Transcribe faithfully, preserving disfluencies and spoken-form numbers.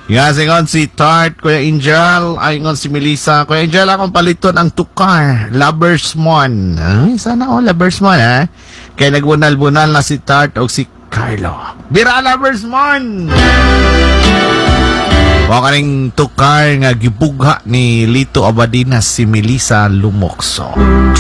Nga, singon si Tart, Kuya Angel, ay ngon si Melissa. Kuya Angel, akong paliton ang tukar. Lovers Mon. Ay, sana oh, Lovers Mon, ha? Kaya nagbunal-bunal na si Tart o si Carlo. Bira, Lovers Mon! Wa kaning tukar nga gibugha ni Lito Abadinas si Melissa Lumokso.